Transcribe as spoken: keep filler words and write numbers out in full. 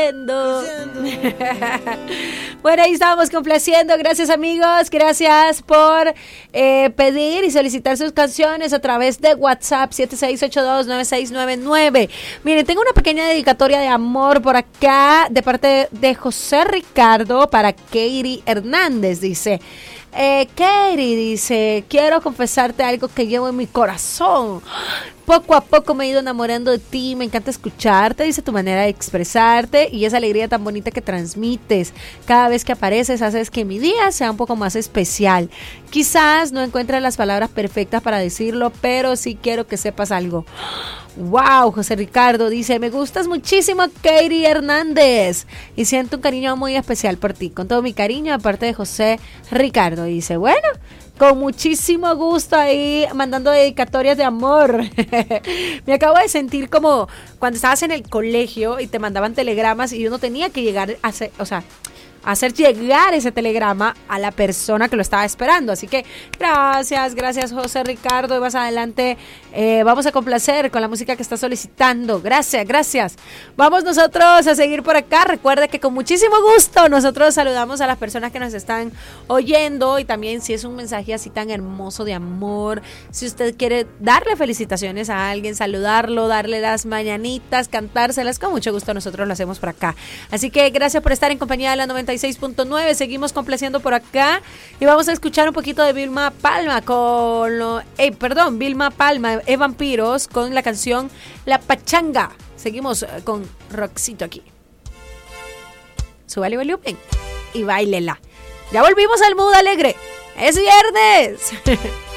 Bueno, ahí estábamos complaciendo. Gracias, amigos. Gracias por eh, pedir y solicitar sus canciones a través de WhatsApp siete seis ocho dos nueve seis nueve nueve. Miren, tengo una pequeña dedicatoria de amor por acá de parte de José Ricardo para Katie Hernández. Dice: Eh, Katie, dice, quiero confesarte algo que llevo en mi corazón. Poco a poco me he ido enamorando de ti, me encanta escucharte, dice, tu manera de expresarte y esa alegría tan bonita que transmites. Cada vez que apareces haces que mi día sea un poco más especial. Quizás no encuentre las palabras perfectas para decirlo, pero sí quiero que sepas algo. Wow, José Ricardo dice: me gustas muchísimo, Katie Hernández, y siento un cariño muy especial por ti. Con todo mi cariño, aparte de José Ricardo. Dice: bueno, con muchísimo gusto ahí mandando dedicatorias de amor. Me acabo de sentir como cuando estabas en el colegio y te mandaban telegramas y uno tenía que llegar a hacer, o sea, hacer llegar ese telegrama a la persona que lo estaba esperando. Así que gracias, gracias José Ricardo. Y más adelante eh, vamos a complacer con la música que está solicitando. Gracias, gracias. Vamos nosotros a seguir por acá. Recuerde que con muchísimo gusto nosotros saludamos a las personas que nos están oyendo, y también si es un mensaje así tan hermoso de amor, si usted quiere darle felicitaciones a alguien, saludarlo, darle las mañanitas, cantárselas, con mucho gusto nosotros lo hacemos por acá. Así que gracias por estar en compañía de la noventa y seis punto nueve. Seguimos complaciendo por acá y vamos a escuchar un poquito de Vilma Palma con lo, eh, perdón, Vilma Palma, E Vampiros, con la canción La Pachanga. Seguimos con Roxito aquí. Súbale volumen y báilela. Ya volvimos al mood alegre. Es viernes.